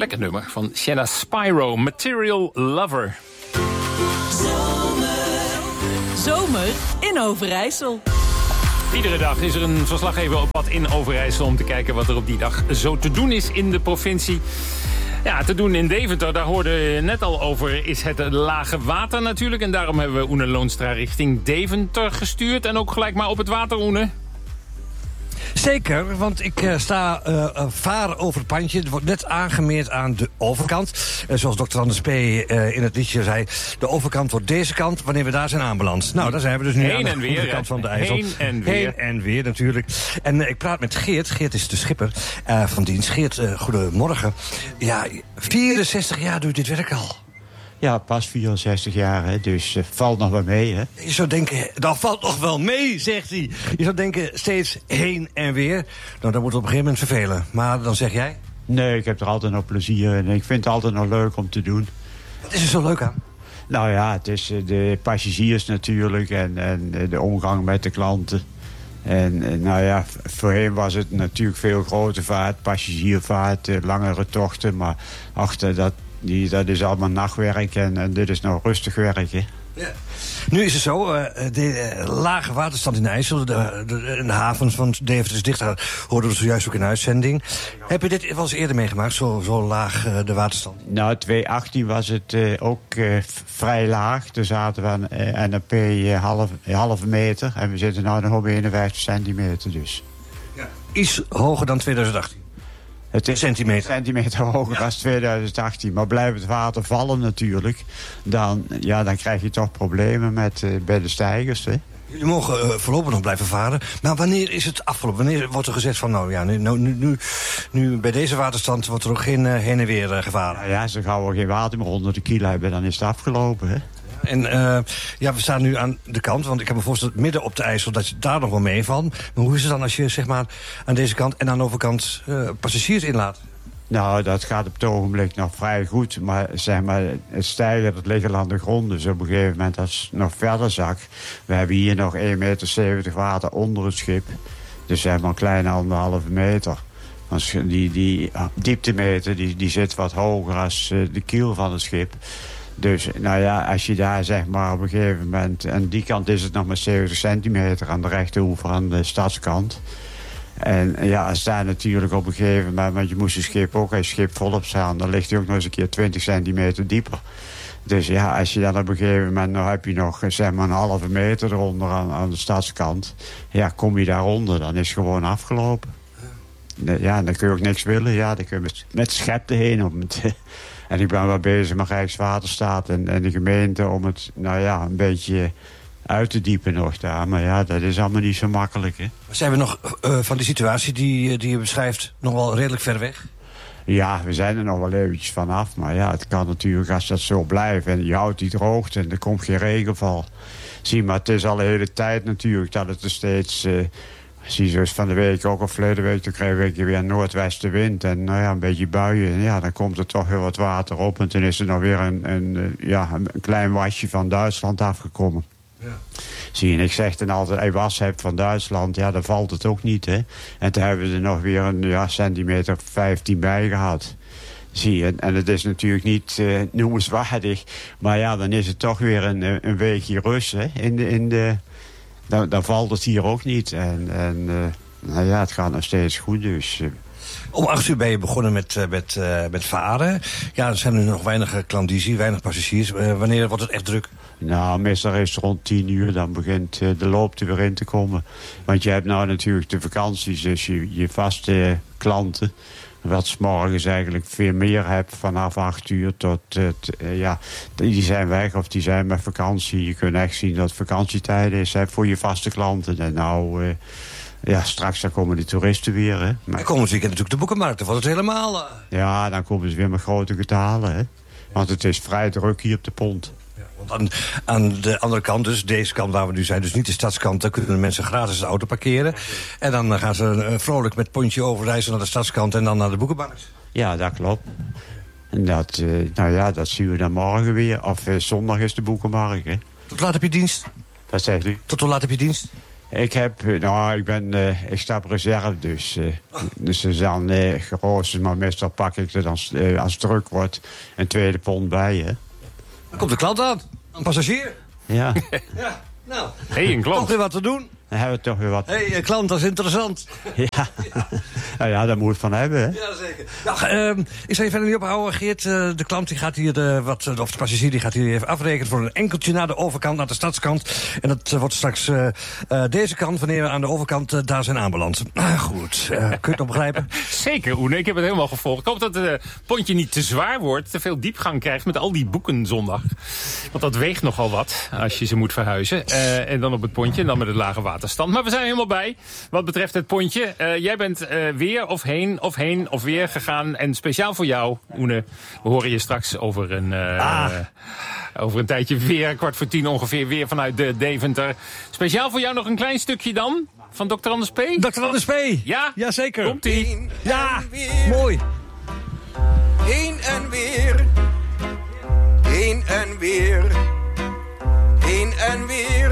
Lekker nummer van Shanna Spyro, Material Lover. Zomer in Overijssel. Iedere dag is er een verslaggever op pad in Overijssel om te kijken wat er op die dag zo te doen is in de provincie. Ja, te doen in Deventer, daar hoorde je net al over, is het lage water natuurlijk. En daarom hebben we Oene Loonstra richting Deventer gestuurd. En ook gelijk maar op het water, Oene. Zeker, want ik sta vaar over het pandje. Het wordt net aangemeerd aan de overkant. Zoals Dr. Anders P. In het liedje zei, de overkant wordt deze kant wanneer we daar zijn aanbeland. Nou, daar zijn we dus nu aan de overkant van de IJssel. Heen en weer natuurlijk. En ik praat met Geert. Geert is de schipper van dienst. Geert, goedemorgen. Ja, 64 jaar doe je dit werk al. Ja, pas 64 jaar, hè, dus valt nog wel mee, hè. Je zou denken, dat valt nog wel mee, zegt hij. Je zou denken, steeds heen en weer. Nou, dat moet op een gegeven moment vervelen. Maar dan zeg jij? Nee, ik heb er altijd nog plezier in. Ik vind het altijd nog leuk om te doen. Wat is er zo leuk aan? Nou ja, het is de passagiers natuurlijk en de omgang met de klanten. En nou ja, voorheen was het natuurlijk veel grote vaart, passagiervaart, langere tochten. Maar achter dat is allemaal nachtwerk en dit is nou rustig werken. Ja. Nu is het zo, de lage waterstand in de IJssel, de havens van Deventer is dicht, hoorden we zojuist ook in uitzending. Heb je dit wel eens eerder meegemaakt, zo laag de waterstand? Nou, 2018 was het ook vrij laag. Toen zaten we aan NAP halve meter en we zitten nu nog op 51 centimeter dus. Ja. Iets hoger dan 2018? Het is centimeter hoger dan 2018. Maar blijft het water vallen natuurlijk, dan krijg je toch problemen bij de steigers. Hè? Jullie mogen voorlopig nog blijven varen. Maar wanneer is het afgelopen? Wanneer wordt er gezegd van, nou ja, nu bij deze waterstand wordt er ook geen heen en weer gevaren? Nou ja, zo gauw we geen water meer onder de kiel hebben, dan is het afgelopen, hè? En we staan nu aan de kant, want ik heb me voorgesteld midden op de IJssel dat je daar nog wel meevalt. Maar hoe is het dan als je zeg maar aan deze kant en aan de overkant passagiers inlaat? Nou, dat gaat op het ogenblik nog vrij goed. Maar zeg maar, het stijgen, dat ligt al aan de grond. Dus op een gegeven moment, als het nog verder zakt. We hebben hier nog 1,70 meter water onder het schip. Dus zeg maar een kleine 1,5 meter. Die dieptemeter die zit wat hoger als de kiel van het schip. Dus nou ja, als je daar zeg maar op een gegeven moment... aan die kant is het nog maar 70 centimeter aan de rechteroever aan de stadskant. En ja, als daar natuurlijk op een gegeven moment... want je moest het schip ook, als je schip volop staan... dan ligt hij ook nog eens een keer 20 centimeter dieper. Dus ja, als je dan op een gegeven moment... nou heb je nog zeg maar een halve meter eronder aan de stadskant... ja, kom je daaronder, dan is het gewoon afgelopen. Ja, dan kun je ook niks willen. Ja, dan kun je met schepen heen om het... En ik ben wel bezig met Rijkswaterstaat en de gemeente... om het een beetje uit te diepen nog daar. Maar ja, dat is allemaal niet zo makkelijk, hè. Zijn we nog van die situatie die je beschrijft nog wel redelijk ver weg? Ja, we zijn er nog wel eventjes vanaf. Maar ja, het kan natuurlijk als dat zo blijft... en je houdt die droogte en er komt geen regenval. Zie, maar het is al de hele tijd natuurlijk dat het er steeds... zie je zoals van de week ook, of verleden week... toen kregen we weer een noordwestenwind en een beetje buien. En ja, dan komt er toch heel wat water op... en toen is er nog weer een klein wasje van Duitsland afgekomen. Ja. Zie je, en ik zeg dan altijd... als je was hebt van Duitsland, ja, dan valt het ook niet, hè. En toen hebben we er nog weer een centimeter 15 bij gehad. Zie je, en het is natuurlijk niet noemenswaardig... maar ja, dan is het toch weer een weekje rust, hè, in de dan valt het hier ook niet. En het gaat nog steeds goed, dus... Om 8:00 ben je begonnen met varen. Ja, er zijn nu nog weinig klandizie, weinig passagiers. Wanneer wordt het echt druk? Nou, meestal is het rond 10:00, dan begint de loop er weer in te komen. Want je hebt nou natuurlijk de vakanties, dus je vaste klanten... wat 's morgens eigenlijk veel meer hebt vanaf 8:00 tot... die zijn weg of die zijn met vakantie. Je kunt echt zien dat het vakantietijd is voor je vaste klanten. En nou... straks dan komen de toeristen weer. Hè. Maar komend weekend natuurlijk de boekenmarkt, dan wordt het helemaal... Ja, dan komen ze weer met grote getalen. Hè. Want het is vrij druk hier op de pont. Ja, want aan de andere kant, dus deze kant waar we nu zijn... dus niet de stadskant, daar kunnen de mensen gratis de auto parkeren. En dan gaan ze vrolijk met pontje overreizen naar de stadskant... en dan naar de boekenmarkt. Ja, dat klopt. En dat zien we dan morgen weer. Of zondag is de boekenmarkt. Hè. Tot laat heb je dienst? Wat zegt u? Tot hoe laat heb je dienst? Ik sta op reserve, dus ze zijn geroosterd, maar meestal pak ik er als het druk wordt een tweede pond bij, hè. Dan komt de klant aan, een passagier. Ja. Ja, nou, Een klant. toch weer wat te doen. Dan hebben we toch weer wat. Hé, klant, dat is interessant. Ja. Nou ja, daar moet het van hebben, hè. Jazeker. Nou, ik zal je verder niet ophouden, Geert. De klant die gaat hier, of de passagier die gaat hier even afrekenen voor een enkeltje naar de overkant, naar de stadskant. En dat wordt straks deze kant, wanneer we aan de overkant daar zijn aanbeland. Goed, kun je het nog begrijpen? Zeker, Oene. Ik heb het helemaal gevolgd. Ik hoop dat het pontje niet te zwaar wordt, te veel diepgang krijgt met al die boeken zondag. Want dat weegt nogal wat als je ze moet verhuizen. En dan op het pontje en dan met het lage waterstand. Maar we zijn helemaal bij wat betreft het pontje. Jij bent weer of heen of weer gegaan. En speciaal voor jou, Oene, we horen je straks over een tijdje weer, 9:45 ongeveer, weer vanuit de Deventer. Speciaal voor jou nog een klein stukje dan, van Dr. Anders P. Dr. Anders P. Ja? Jazeker. Komt-ie. Ja, mooi. Heen en weer, heen en weer, heen en weer.